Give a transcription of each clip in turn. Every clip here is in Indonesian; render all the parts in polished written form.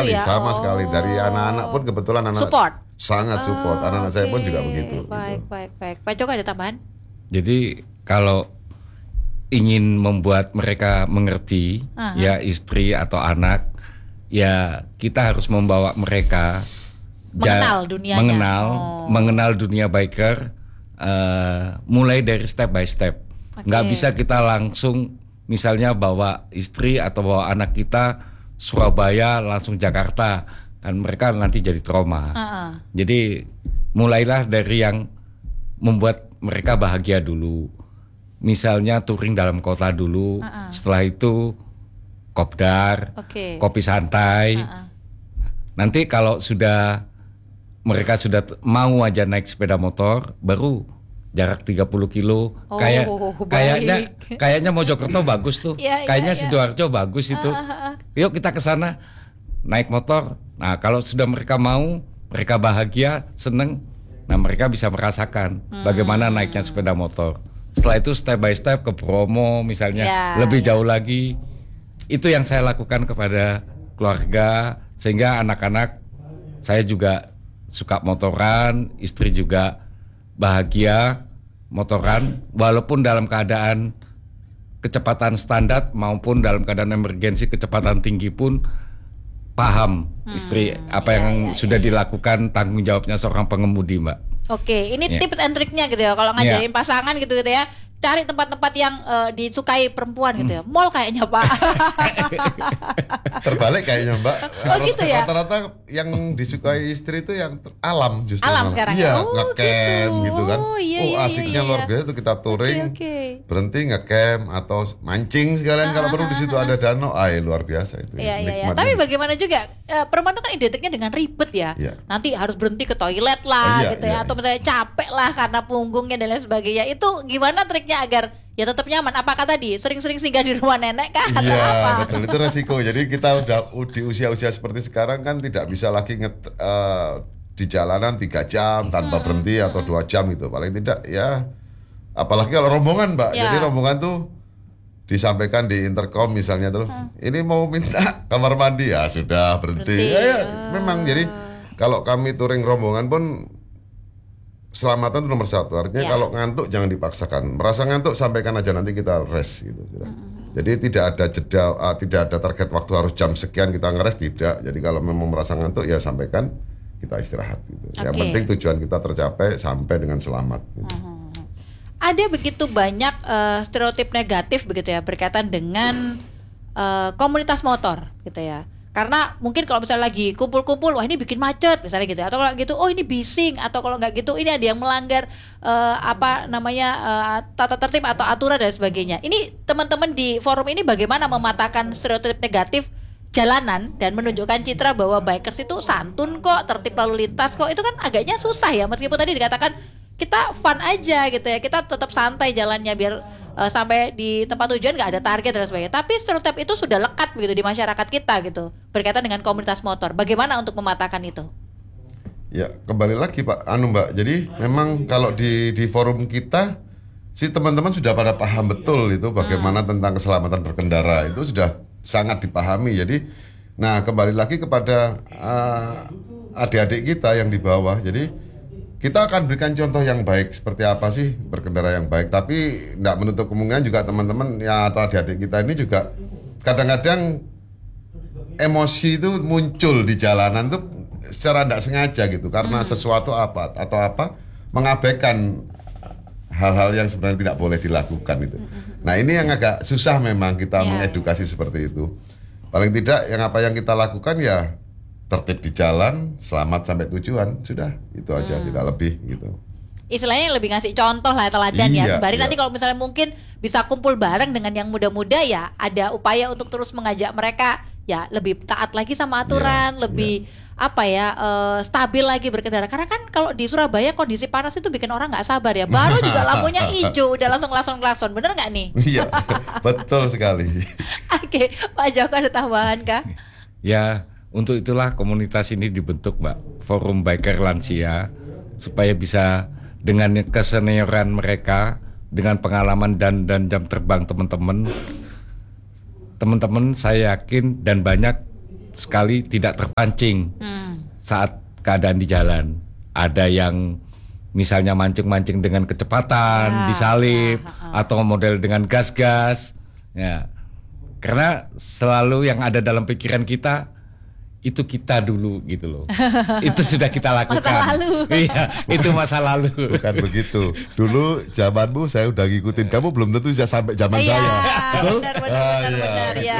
sekali, ya. sama sekali. Dari anak-anak pun kebetulan anak Support. sangat support. Anak-anak saya pun juga begitu. Baik, gitu. baik. Pak Joko ada tambahan? Jadi kalau ingin membuat mereka mengerti, ya istri atau anak, ya kita harus membawa mereka Mengenal dunianya. mengenal dunia biker, mulai dari step by step. Nggak bisa kita langsung misalnya bawa istri atau bawa anak kita Surabaya langsung Jakarta, kan mereka nanti jadi trauma. Jadi mulailah dari yang membuat mereka bahagia dulu. Misalnya touring dalam kota dulu, setelah itu kopdar, kopi santai. Nanti kalau mereka sudah mau aja naik sepeda motor, baru jarak 30 kilo. Kayaknya Mojokerto bagus tuh. Kayaknya Sidoarjo bagus itu. Yuk kita ke sana naik motor. Nah, kalau sudah mereka mau, mereka bahagia, seneng, nah mereka bisa merasakan bagaimana naiknya sepeda motor. Setelah itu step by step ke Bromo misalnya, lebih jauh lagi. Itu yang saya lakukan kepada keluarga, sehingga anak-anak saya juga suka motoran, istri juga bahagia motoran, walaupun dalam keadaan kecepatan standar maupun dalam keadaan emergensi kecepatan tinggi pun paham istri apa yang sudah dilakukan, tanggung jawabnya seorang pengemudi, Mbak. Oke, ini tips and triknya gitu ya. Kalau ngajarin pasangan gitu ya, cari tempat-tempat yang disukai perempuan gitu ya. Mall kayaknya, Pak. Terbalik kayaknya, Mbak. Oh gitu ya. Rata-rata yang disukai istri itu yang alam justru. Alam sekarang. Iya, ngecamp gitu kan. Asiknya luar biasa tuh kita touring. Berhenti ngecamp atau mancing sekalian kalau perlu di situ ada danau. Luar biasa itu. Iya. Tapi bagaimana juga perempuan itu kan identiknya dengan ribet ya. Nanti harus berhenti ke toilet lah gitu ya. Atau misalnya capek lah karena punggungnya dan lain sebagainya. Itu gimana triknya agar ya tetap nyaman? Apakah tadi sering-sering singgah di rumah nenek kah? Iya, betul, itu resiko. Jadi kita udah di usia-usia seperti sekarang kan tidak bisa lagi di jalanan 3 jam tanpa berhenti atau 2 jam gitu. Paling tidak ya, apalagi kalau rombongan, Mbak. Jadi rombongan tuh disampaikan di intercom misalnya tuh, ini mau minta kamar mandi, ya sudah berhenti. Memang jadi kalau kami touring rombongan pun keselamatan itu nomor 1. Artinya kalau ngantuk jangan dipaksakan. Merasa ngantuk sampaikan aja, nanti kita rest gitu. Jadi tidak ada jeda, tidak ada target waktu harus jam sekian kita ngeres, tidak. Jadi kalau memang merasa ngantuk ya sampaikan, kita istirahat gitu. Yang penting tujuan kita tercapai sampai dengan selamat. Gitu. Ada begitu banyak stereotip negatif begitu ya berkaitan dengan komunitas motor gitu ya. Karena mungkin kalau misalnya lagi kumpul-kumpul, wah ini bikin macet misalnya gitu, atau kalau gitu, oh ini bising, atau kalau nggak gitu, ini ada yang melanggar tata tertib atau aturan dan sebagainya. Ini teman-teman di forum ini bagaimana mematahkan stereotip negatif jalanan dan menunjukkan citra bahwa bikers itu santun kok, tertib lalu lintas kok. Itu kan agaknya susah ya, meskipun tadi dikatakan kita fun aja gitu ya, kita tetap santai jalannya biar sampai di tempat tujuan nggak ada target dan sebagainya. Tapi stereotip itu sudah lekat begitu di masyarakat kita gitu berkaitan dengan komunitas motor. Bagaimana untuk mematahkan itu? Ya kembali lagi Mbak. Jadi memang kalau di forum kita si teman-teman sudah pada paham betul itu bagaimana tentang keselamatan berkendara, itu sudah sangat dipahami. Jadi nah kembali lagi kepada adik-adik kita yang di bawah. Jadi kita akan berikan contoh yang baik seperti apa sih berkendara yang baik, tapi tidak menutup kemungkinan juga teman-teman ya atau adik-adik kita ini juga kadang-kadang emosi itu muncul di jalanan tuh secara tidak sengaja gitu karena sesuatu apa mengabaikan hal-hal yang sebenarnya tidak boleh dilakukan itu. Nah ini yang agak susah memang kita mengedukasi seperti itu. Paling tidak yang kita lakukan ya tertib di jalan, selamat sampai tujuan, sudah itu aja, tidak lebih gitu. Istilahnya lebih ngasih contoh lah, teladan ya. Sembari nanti kalau misalnya mungkin bisa kumpul bareng dengan yang muda-muda ya, ada upaya untuk terus mengajak mereka ya lebih taat lagi sama aturan, lebih stabil lagi berkendara. Karena kan kalau di Surabaya kondisi panas itu bikin orang nggak sabar ya. Baru juga lampunya hijau udah langsung klakson, bener nggak nih? Iya, betul sekali. Oke, Pak Joko ada tambahan kah? Ya. Untuk itulah komunitas ini dibentuk, Mbak, Forum Biker Lansia, supaya bisa dengan kesenioran mereka, dengan pengalaman dan jam terbang teman-teman saya yakin dan banyak sekali tidak terpancing saat keadaan di jalan. Ada yang misalnya mancing-mancing dengan kecepatan, disalip, atau model dengan gas-gas. Ya. Karena selalu yang ada dalam pikiran kita, itu kita dulu gitu loh. Itu sudah kita lakukan. Masa lalu. Iya, itu masa lalu. Bukan begitu. Dulu zamanmu saya udah ngikutin, kamu belum tentu bisa sampai zaman saya. Betul? Benar, ya.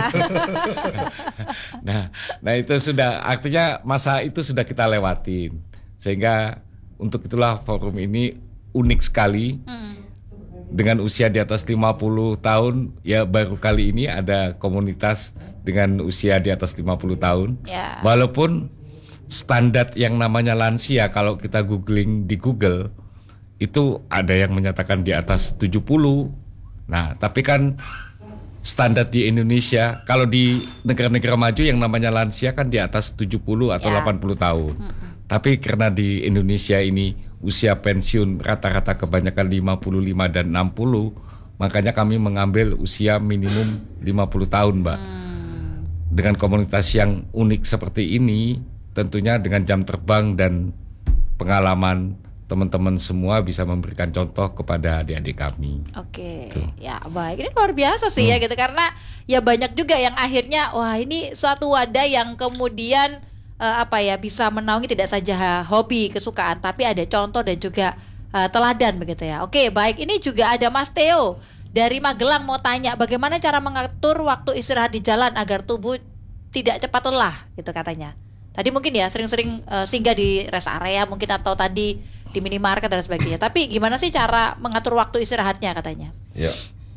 Nah itu sudah, artinya masa itu sudah kita lewatin. Sehingga untuk itulah forum ini unik sekali. Dengan usia di atas 50 tahun, ya baru kali ini ada komunitas dengan usia di atas 50 tahun. Ya. Walaupun standar yang namanya lansia, kalau kita googling di Google, itu ada yang menyatakan di atas 70. Nah, tapi kan standar di Indonesia, kalau di negara-negara maju yang namanya lansia kan di atas 70 atau 80 tahun. Tapi karena di Indonesia ini usia pensiun rata-rata kebanyakan 55 dan 60, makanya kami mengambil usia minimum 50 tahun, Mbak. Dengan komunitas yang unik seperti ini, tentunya dengan jam terbang dan pengalaman teman-teman semua bisa memberikan contoh kepada adik-adik kami. Oke, ya baik. Ini luar biasa sih ya gitu, karena ya banyak juga yang akhirnya wah ini suatu wadah yang kemudian bisa menaungi tidak saja hobi kesukaan, tapi ada contoh dan juga teladan begitu ya. Oke, baik. Ini juga ada Mas Theo dari Magelang mau tanya bagaimana cara mengatur waktu istirahat di jalan agar tubuh tidak cepat lelah gitu katanya. Tadi mungkin ya sering-sering singgah di rest area mungkin, atau tadi di minimarket dan sebagainya. Tapi gimana sih cara mengatur waktu istirahatnya katanya? Ya.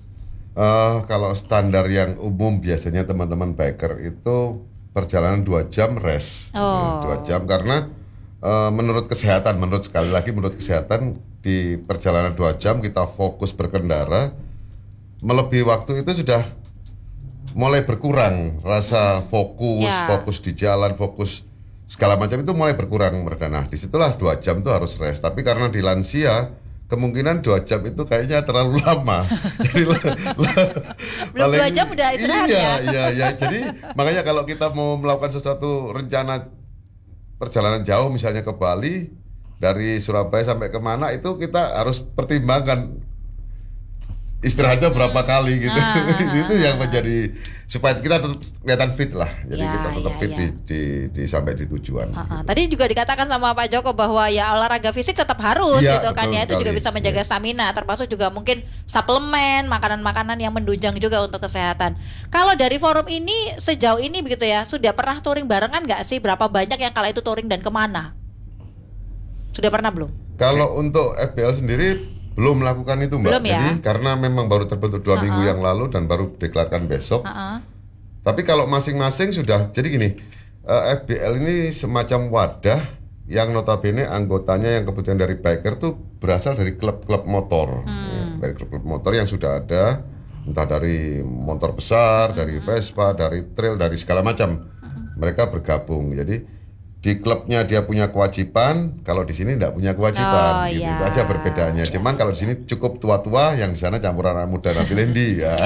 Kalau standar yang umum biasanya teman-teman biker itu perjalanan 2 jam rest. 2 jam karena menurut kesehatan, menurut kesehatan di perjalanan 2 jam kita fokus berkendara, melebihi waktu itu sudah mulai berkurang rasa fokus di jalan, fokus segala macam itu mulai berkurang mereka. Nah, disitulah 2 jam itu harus rest. Tapi karena di lansia kemungkinan 2 jam itu kayaknya terlalu lama. Jadi belum 2 jam udah istirahat Iya. Jadi makanya kalau kita mau melakukan sesuatu rencana perjalanan jauh, misalnya ke Bali dari Surabaya sampai kemana, itu kita harus pertimbangkan istirahatnya berapa kali gitu. Itu yang menjadi supaya kita tetap kelihatan fit lah. Jadi kita tetap fit di sampai di tujuan. Gitu. Tadi juga dikatakan sama Pak Joko bahwa ya olahraga fisik tetap harus gitu kan ya. Itu juga bisa menjaga stamina, termasuk juga mungkin suplemen, makanan-makanan yang menunjang juga untuk kesehatan. Kalau dari forum ini sejauh ini begitu ya, sudah pernah touring barengan nggak sih? Berapa banyak yang kala itu touring dan kemana? Sudah pernah belum? Kalau untuk FBL sendiri belum melakukan itu, Mbak. Belum, ya? Jadi karena memang baru terbentuk 2 minggu yang lalu dan baru deklarkan besok. Tapi kalau masing-masing sudah, jadi gini, FBL ini semacam wadah yang notabene anggotanya yang kebetulan dari biker tuh berasal dari klub-klub motor. Dari klub-klub motor yang sudah ada, entah dari motor besar, dari Vespa, dari trail, dari segala macam. Mereka bergabung. Jadi di klubnya dia punya kewajiban, kalau di sini tidak punya kewajiban, gitu. Itu aja perbedaannya. Cuman kalau di sini cukup tua-tua, yang di sana campuran anak muda Nabi Lendi. Ya.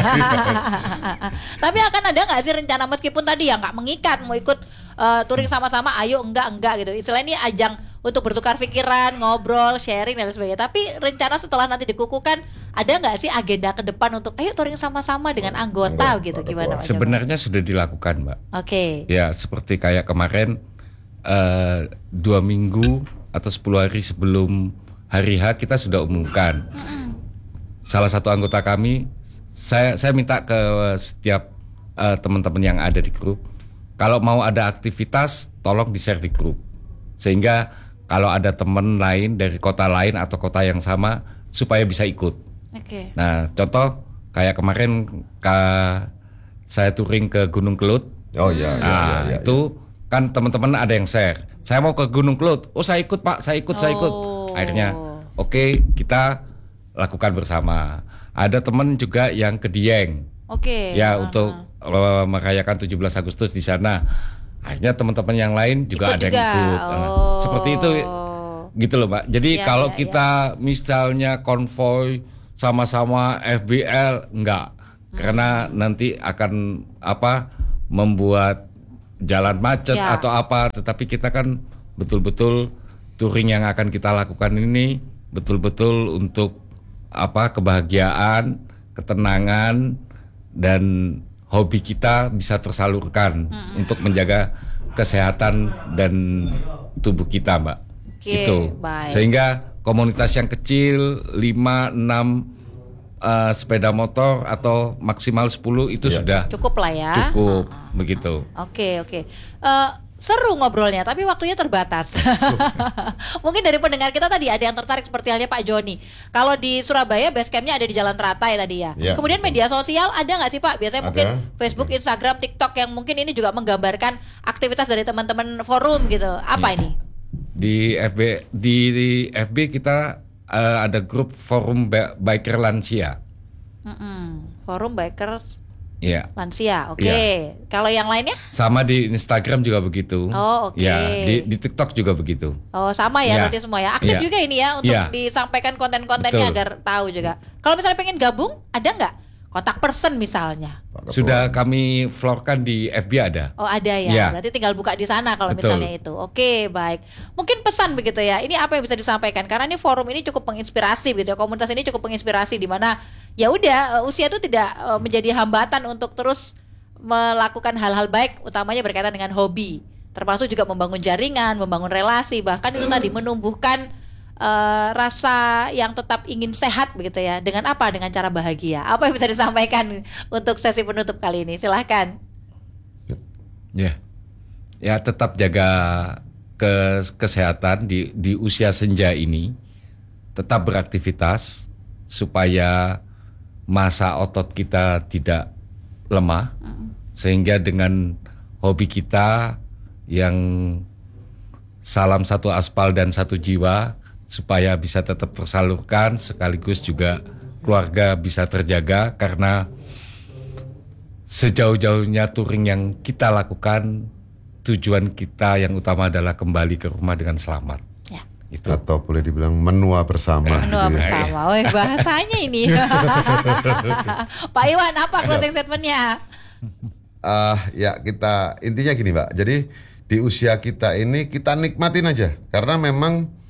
Tapi akan ada nggak sih rencana, meskipun tadi ya nggak mengikat, mau ikut touring sama-sama, ayo enggak gitu. Istilahnya ini ajang untuk bertukar pikiran, ngobrol, sharing dan sebagainya. Tapi rencana setelah nanti dikukuhkan, ada nggak sih agenda ke depan untuk ayo touring sama-sama dengan anggota gitu? Gimana Pak? Sebenarnya sudah dilakukan, Mbak. Oke. Ya seperti kayak kemarin. 2 minggu atau 10 hari sebelum hari H kita sudah umumkan. Salah satu anggota kami, saya minta ke setiap teman-teman yang ada di grup, kalau mau ada aktivitas tolong di-share di grup, sehingga kalau ada teman lain dari kota lain atau kota yang sama supaya bisa ikut. Nah contoh kayak kemarin saya touring ke Gunung Kelut. Itu kan teman-teman ada yang share, saya mau ke Gunung Kelut, saya ikut Pak, saya ikut. Akhirnya oke, kita lakukan bersama. Ada teman juga yang ke Dieng, untuk merayakan 17 Agustus di sana. Akhirnya teman-teman yang lain juga ada yang ikut. Seperti itu gitu loh Mbak. Jadi kalau kita misalnya konvoy sama-sama FBL enggak, karena nanti akan membuat jalan macet atau apa, tetapi kita kan betul-betul touring yang akan kita lakukan ini betul-betul untuk kebahagiaan, ketenangan, dan hobi kita bisa tersalurkan untuk menjaga kesehatan dan tubuh kita, Mbak. Itu. Baik. Sehingga komunitas yang kecil 5-6 sepeda motor atau maksimal 10 itu sudah cukup lah ya. Cukup begitu. Oke. Seru ngobrolnya, tapi waktunya terbatas. Mungkin dari pendengar kita tadi ada yang tertarik seperti halnya Pak Joni. Kalau di Surabaya base campnya ada di Jalan Teratai tadi ya. Kemudian media sosial ada nggak sih Pak? Biasanya mungkin Facebook, Instagram, TikTok yang mungkin ini juga menggambarkan aktivitas dari teman-teman forum gitu. Apa ini? Di FB kita ada grup forum biker lansia. Forum bikers lansia, oke. Kalau yang lainnya? Sama di Instagram juga begitu. Oh, oke. Ya, di TikTok juga begitu. Oh, sama ya berarti semua ya. Aktif juga ini ya untuk disampaikan konten-kontennya agar tahu juga. Kalau misalnya pengen gabung, ada nggak kontak person misalnya? Sudah kami floorkan di FB ada. Oh, ada ya. Berarti tinggal buka di sana kalau misalnya itu. Oke, baik. Mungkin pesan begitu ya. Ini apa yang bisa disampaikan? Karena ini forum ini cukup menginspirasi begitu ya. Komunitas ini cukup menginspirasi di mana ya udah usia itu tidak menjadi hambatan untuk terus melakukan hal-hal baik, utamanya berkaitan dengan hobi. Termasuk juga membangun jaringan, membangun relasi, bahkan itu tadi menumbuhkan rasa yang tetap ingin sehat begitu ya. Dengan apa? Dengan cara bahagia. Apa yang bisa disampaikan untuk sesi penutup kali ini? Silahkan. Ya tetap jaga kesehatan di usia senja ini. Tetap beraktivitas supaya massa otot kita tidak lemah. Sehingga dengan hobi kita yang salam satu aspal dan satu jiwa, supaya bisa tetap tersalurkan, sekaligus juga keluarga bisa terjaga, karena sejauh-jauhnya touring yang kita lakukan, tujuan kita yang utama adalah kembali ke rumah dengan selamat. Itu. Atau boleh dibilang menua bersama. Menua bersama, woi bahasanya ini. Pak Iwan, apa closing statementnya? Ya kita intinya gini Mbak, jadi di usia kita ini kita nikmatin aja, karena memang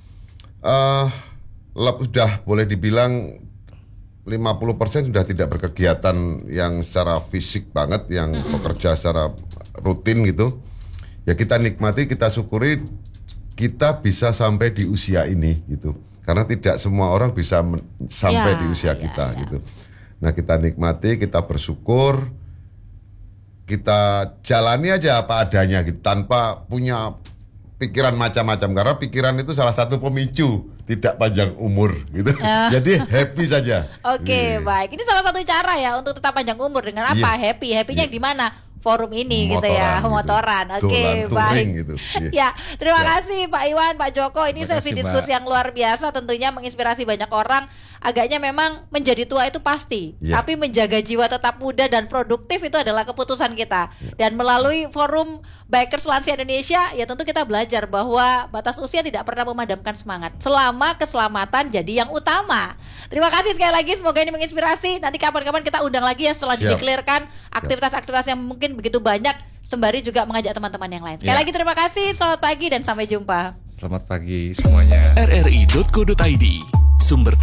sudah boleh dibilang 50% sudah tidak berkegiatan yang secara fisik banget, yang bekerja secara rutin gitu. Ya kita nikmati, kita syukuri kita bisa sampai di usia ini gitu. Karena tidak semua orang bisa sampai di usia kita gitu. Nah kita nikmati, kita bersyukur, kita jalani aja apa adanya gitu, tanpa punya pikiran macam-macam, karena pikiran itu salah satu pemicu tidak panjang umur gitu. Jadi happy saja. Oke, baik. Ini salah satu cara ya untuk tetap panjang umur dengan apa? Happy-nya di mana? Forum ini motoran, gitu ya, motoran. Oke, baik. Gitu. Ya, terima kasih Pak Iwan, Pak Joko. Ini sesi diskusi yang luar biasa, tentunya menginspirasi banyak orang. Agaknya memang menjadi tua itu pasti, tapi menjaga jiwa tetap muda dan produktif itu adalah keputusan kita. Dan melalui forum Bikers Lansia Indonesia, ya tentu kita belajar bahwa batas usia tidak pernah memadamkan semangat, selama keselamatan jadi yang utama. Terima kasih sekali lagi, semoga ini menginspirasi. Nanti kapan-kapan kita undang lagi ya setelah dideklarkan aktivitas-aktivitas yang mungkin begitu banyak, sembari juga mengajak teman-teman yang lain. Sekali lagi terima kasih, selamat pagi dan sampai jumpa. Selamat pagi semuanya. rri.co.id, sumber